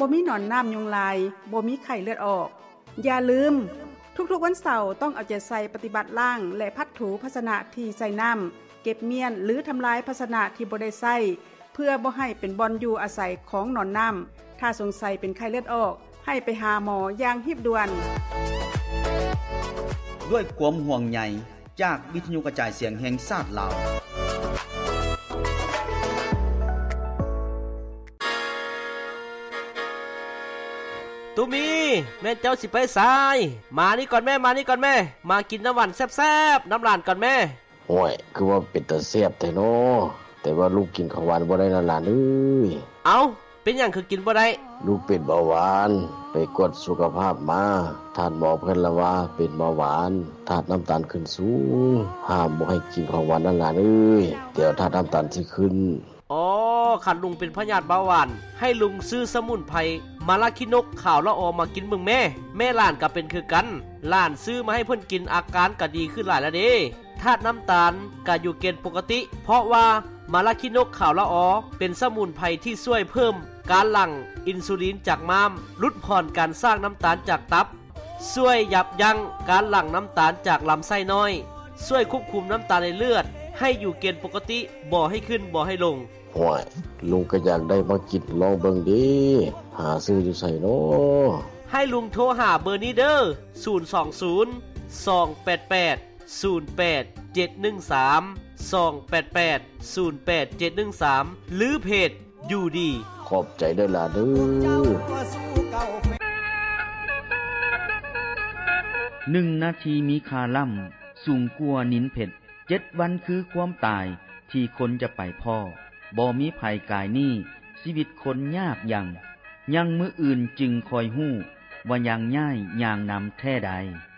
บ่มีหนอนน้ำยุงลายบ่มีไข้เลือดออกอย่าลืมทุกๆวันเสาร์ต้องเอาใจใส่ปฏิบัติล้างและพัดถูภาชนะที่ใส่น้ำเก็บเมียนหรือทำลายภาชนะที่บ่ได้ใส่เพื่อบ่ให้เป็นบ่อนอยู่อาศัยของหนอนน้ำถ้าสงสัยเป็นไข้เลือดออกให้ไปหาหมออย่างรีบด่วนด้วยความห่วงใยจากวิทยุกระจายเสียงแห่งชาติลาวตุมีแม่เจ้าสิไปสายมานี่ก่อนแม่มากินน้ำหวานแซ่บๆน้ำหลานก่อนแม่โอ้ยคือว่าเป็นตาแซ่บแท้เนาะแต่ว่าลูกกินข้าวหวานบ่ได้นะหลานเอ้ยเอ้าเป็นหยังคือกินบ่ได้ลูกเป็นเบาหวานไปกวดสุขภาพมาท่านหมอเพิ่นละว่าเป็นเบาหวานธาตุน้ำตาลขึ้นสูงห้ามบ่ให้กินของหวานนั่นหลานเอ้ยเดี๋ยวธาตุน้ำตาลสิขึ้นอ๋อคันลุงเป็นพยาธิเบาหวานให้ลุงซื้อสมุนไพรมาลาคินกข่าวละออมากินเบิ่งแม่หลานก็เป็นคือกันหลานซื้อมาให้เพิ่นกินอาการก็ดีขึ้นหลายแล้วเด้ธาตุน้ำตาลก็อยู่เกณฑ์ปกติเพราะว่ามาลาคินกข่าวละออเป็นสมุนไพรที่ช่วยเพิ่มการหลั่งอินซูลินจากม้ามลดผ่อนการสร้างน้ำตาลจากตับช่วยยับยั้งการหลั่งน้ำตาลจากลำไส้น้อยช่วยควบคุมน้ำตาลในเลือดให้อยู่เกณฑ์ปกติบ่ให้ขึ้นบ่ให้ลงโอ้ยลุงก็อยากได้มากินลองเบิ่งดิหาซื้ออยู่ไสเนาะให้ลุงโทรหาเบอร์นี้เด้อ020 288 08 713 288 08 713หรือเพจอยู่ดีขอบใจเด้อล่ะเด้อ1นาทีมีค่าล่ำสูงกว่านินเผ็ด7วันคือความตายที่คนจะไปพ่อบ่มีภัยกายนี้ชีวิตคนยากยังมื้ออื่นจึงคอยฮู้ว่ายังง่ายอย่างนำแท้ใด